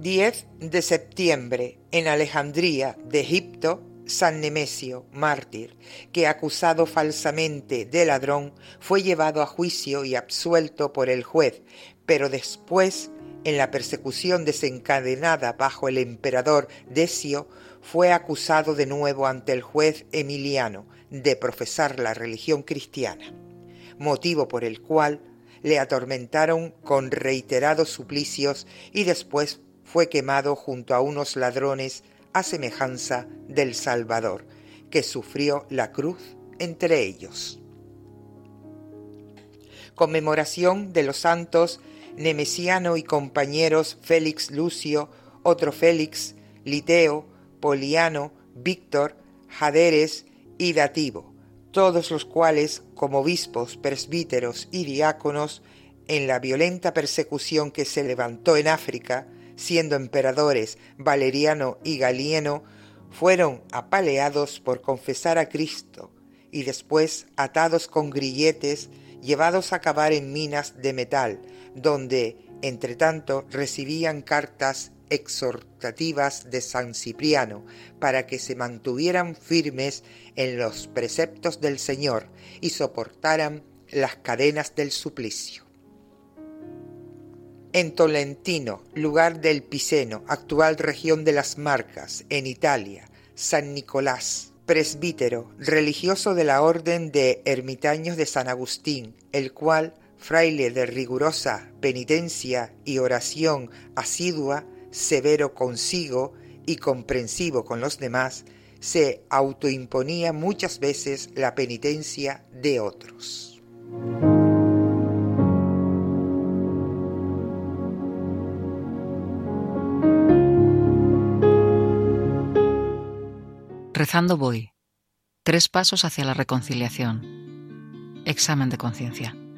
10 de septiembre, en Alejandría de Egipto, San Nemesio, mártir, que acusado falsamente de ladrón, fue llevado a juicio y absuelto por el juez, pero después, en la persecución desencadenada bajo el emperador Decio, fue acusado de nuevo ante el juez Emiliano de profesar la religión cristiana, motivo por el cual le atormentaron con reiterados suplicios y después fue quemado junto a unos ladrones a semejanza del Salvador, que sufrió la cruz entre ellos. Conmemoración de los santos Nemesiano y compañeros Félix Lucio, otro Félix, Liteo, Poliano, Víctor, Jaderes y Dativo, todos los cuales, como obispos, presbíteros y diáconos, en la violenta persecución que se levantó en África, siendo emperadores Valeriano y Galieno, fueron apaleados por confesar a Cristo y después atados con grilletes, llevados a cavar en minas de metal, donde, entre tanto, recibían cartas exhortativas de San Cipriano para que se mantuvieran firmes en los preceptos del Señor y soportaran las cadenas del suplicio. En Tolentino, lugar del Piceno, actual región de las Marcas, en Italia, San Nicolás, presbítero, religioso de la Orden de Ermitaños de San Agustín, el cual, fraile de rigurosa penitencia y oración asidua, severo consigo y comprensivo con los demás, se autoimponía muchas veces la penitencia de otros. Rezando voy. 3 pasos hacia la reconciliación. Examen de conciencia.